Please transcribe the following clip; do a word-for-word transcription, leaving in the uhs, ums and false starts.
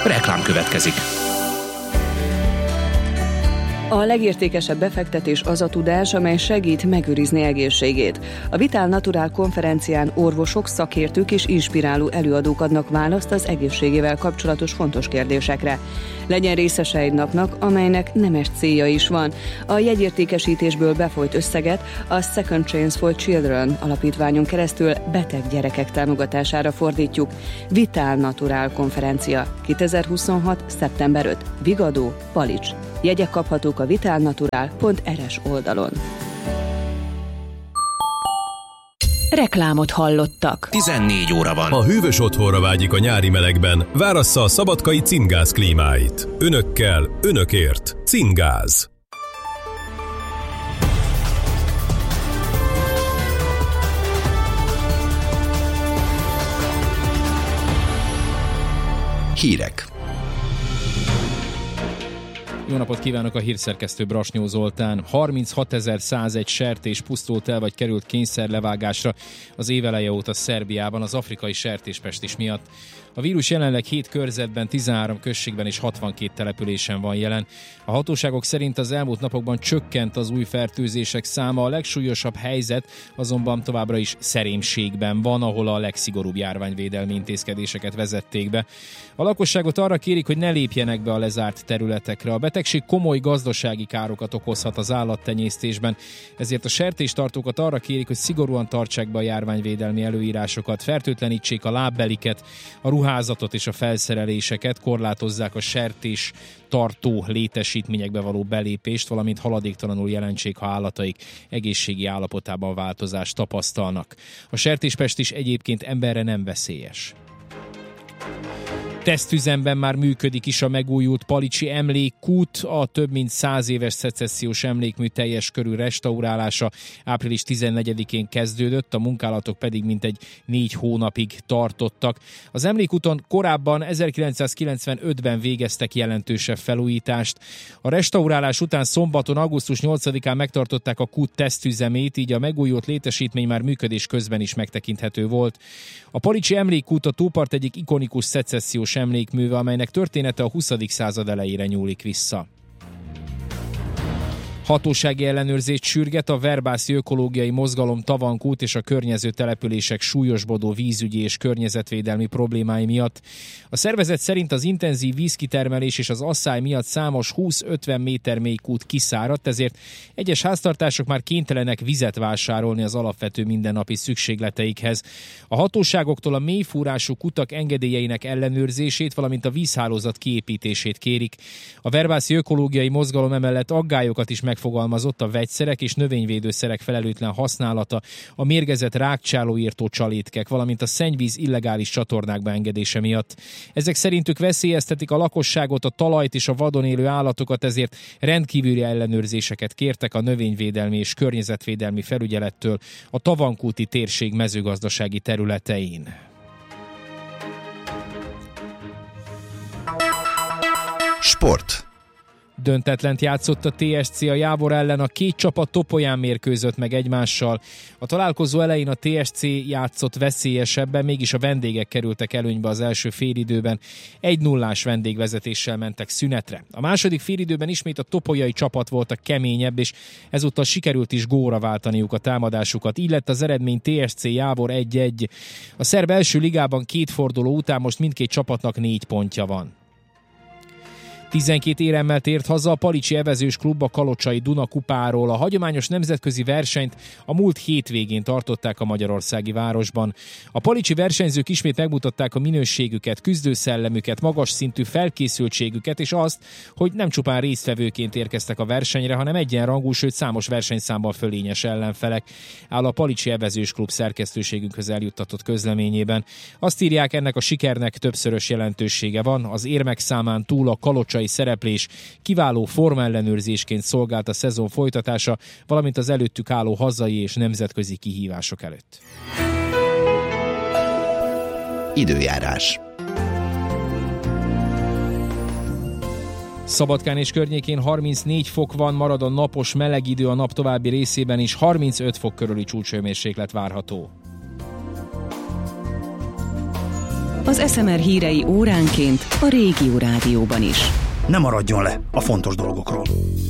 Reklám következik. A legértékesebb befektetés az a tudás, amely segít megőrizni egészségét. A Vital Natural konferencián orvosok, szakértők és inspiráló előadók adnak választ az egészségével kapcsolatos fontos kérdésekre. Legyen részese egy napnak, amelynek nemes célja is van. A jegyértékesítésből befolyt összeget a Second Chance for Children alapítványon keresztül beteg gyerekek támogatására fordítjuk. Vital Natural konferencia kétezer-huszonhat. szeptember ötödike. Vigadó, Palics. Jegyek kaphatók a vitalnatural pont er es oldalon. Reklámot hallottak. tizennégy óra van. Ha hűvös otthonra vágyik a nyári melegben, várassza a szabadkai Cingáz klímáit. Önökkel, önökért. Cingáz. Hírek. Jó napot kívánok, a hírszerkesztő Brasnyó Zoltán. harminchatonezer-százegy sertés pusztult el vagy került kényszerlevágásra az éveleje óta Szerbiában az afrikai sertéspestis miatt. A vírus jelenleg hét körzetben, tizenhárom községben és hatvankét településen van jelen. A hatóságok szerint az elmúlt napokban csökkent az új fertőzések száma, a legsúlyosabb helyzet azonban továbbra is Szerémségben van, ahol a legszigorúbb járványvédelmi intézkedéseket vezették be. A lakosságot arra kérik, hogy ne lépjenek be a lezárt területekre. A betegség komoly gazdasági károkat okozhat az állattenyésztésben, ezért a sertéstartókat arra kérik, hogy szigorúan tartsák be a járványvédelmi előírásokat, fertőtlenítsék a lábbeliket, a ruházatot és a felszereléseket, korlátozzák a sertés tartó létesítményekbe való belépést, valamint haladéktalanul jelentsék, ha állataik egészségi állapotában változást tapasztalnak. A sertéspestis egyébként emberre nem veszélyes. Tesztüzemben már működik is a megújult Palicsi emlékkút, a több mint száz éves szecessziós emlékmű teljes körű restaurálása április tizennegyedikén kezdődött, a munkálatok pedig mintegy négy hónapig tartottak. Az emlékúton korábban ezerkilencszázkilencvenötben végeztek jelentősebb felújítást. A restaurálás után szombaton, augusztus nyolcadikán megtartották a kút tesztüzemét, így a megújult létesítmény már működés közben is megtekinthető volt. A Palicsi emlékkút a tópart egyik ikonikus szecessziós emlékműve, amelynek története a huszadik század elejére nyúlik vissza. Hatósági ellenőrzést sürget a Verbászi Ökológiai Mozgalom Tavankút és a környező települések súlyosbodó vízügyi és környezetvédelmi problémái miatt. A szervezet szerint az intenzív vízkitermelés és az asszály miatt számos húsz-ötven méter mély kút kiszáradt, ezért egyes háztartások már kénytelenek vizet vásárolni az alapvető mindennapi szükségleteikhez. A hatóságoktól a mélyfúrású kutak engedélyeinek ellenőrzését, valamint a vízhálózat kiépítését kérik. A Verbászi Ökológiai Mozgalom emellett aggályokat is megfogalmazott a vegyszerek és növényvédőszerek felelőtlen használata, a mérgezett rákcsálóírtó csalétkek, valamint a szennyvíz illegális csatornákba engedése miatt. Ezek szerintük veszélyeztetik a lakosságot, a talajt és a vadon élő állatokat, ezért rendkívüli ellenőrzéseket kértek a növényvédelmi és környezetvédelmi felügyelettől a tavankúti térség mezőgazdasági területein. Sport. Döntetlent játszott a té es cé a Jávor ellen, a két csapat Topolyán mérkőzött meg egymással. A találkozó elején a té es cé játszott veszélyesebben, mégis a vendégek kerültek előnybe az első félidőben. egy nullás vendégvezetéssel mentek szünetre. A második félidőben ismét a topolyai csapat volt a keményebb, és ezúttal sikerült is góra váltaniuk a támadásukat. Így lett az eredmény té es cé Jávor egy egy. A szerb első ligában két forduló után most mindkét csapatnak négy pontja van. tizenkét éremmel tért haza a Palicsi Evezős Klub a Kalocsai Duna kupáról. A hagyományos nemzetközi versenyt a múlt hétvégén tartották a magyarországi városban. A palicsi versenyzők ismét megmutatták a minőségüket, küzdőszellemüket, magas szintű felkészültségüket, és azt, hogy nem csupán résztvevőként érkeztek a versenyre, hanem egyenrangú, sőt számos versenyszámban fölényes ellenfelek, áll a Palicsi Evezős Klub szerkesztőségünkhöz eljuttatott közleményében. Azt írják, ennek a sikernek többszörös jelentősége van, az érmek számán túl a Kalocsai szereplés kiváló formaellenőrzésként szolgált a szezon folytatása, valamint az előttük álló hazai és nemzetközi kihívások előtt. Időjárás. Szabadkán és környékén harmincnégy fok van, marad a napos meleg idő, a nap további részében is harmincöt fok körüli csúcshőmérséklet várható. Az es em er hírei óránként a Régió Rádióban is. Ne maradjon le a fontos dolgokról.